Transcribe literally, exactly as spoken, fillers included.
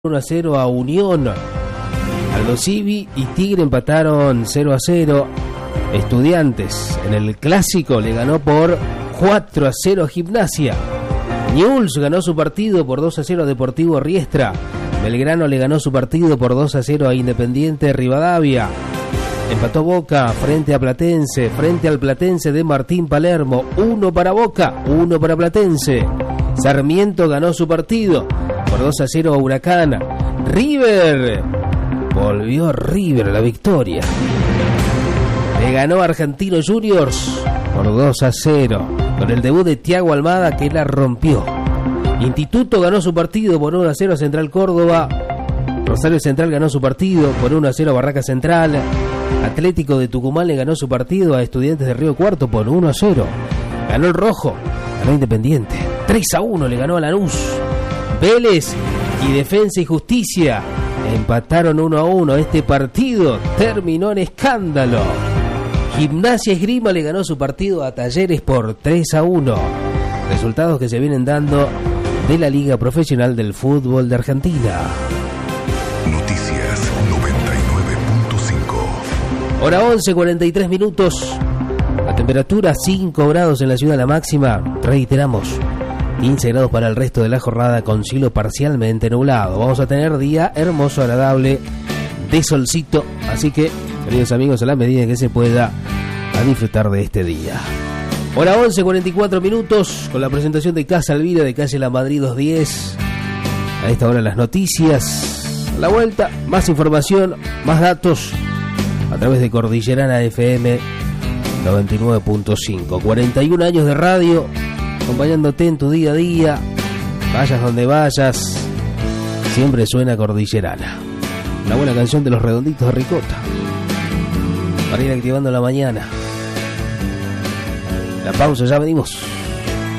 uno a cero a Unión. Aldo Civi y Tigre empataron cero a cero. Estudiantes en el Clásico le ganó por cuatro a cero a Gimnasia. Newell's ganó su partido por dos a cero a Deportivo Riestra. Belgrano le ganó su partido por dos a cero a Independiente Rivadavia. Empató Boca frente a Platense, frente al Platense de Martín Palermo. Uno para Boca, uno para Platense. Sarmiento ganó su partido por dos a cero a Huracán. River, volvió River a la victoria. Le ganó a Argentino Juniors por dos a cero, con el debut de Thiago Almada que la rompió. Instituto ganó su partido por uno a cero a Central Córdoba. Rosario Central ganó su partido por uno a cero a Barraca Central. Atlético de Tucumán le ganó su partido a Estudiantes de Río Cuarto por uno a cero. Ganó el Rojo, ganó Independiente. tres a uno le ganó a Lanús. Vélez y Defensa y Justicia empataron uno a uno. Este partido terminó en escándalo. Gimnasia Esgrima le ganó su partido a Talleres por tres a uno. Resultados que se vienen dando de la Liga Profesional del Fútbol de Argentina. Noticias noventa y nueve punto cinco. Hora once, cuarenta y tres minutos. La temperatura cinco grados en la ciudad, la máxima, reiteramos, quince grados para el resto de la jornada con cielo parcialmente nublado. Vamos a tener día hermoso, agradable, de solcito, así que, queridos amigos, a la medida que se pueda, a disfrutar de este día. Hora once, cuarenta y cuatro minutos, con la presentación de Casa Elvira de calle La Madrid doscientos diez. A esta hora las noticias, a la vuelta, más información, más datos, a través de Cordillerana F M noventa y nueve punto cinco. cuarenta y un años de radio, acompañándote en tu día a día, vayas donde vayas, siempre suena Cordillerana. Una buena canción de Los Redonditos de Ricota, para ir activando la mañana. La pausa, ya venimos.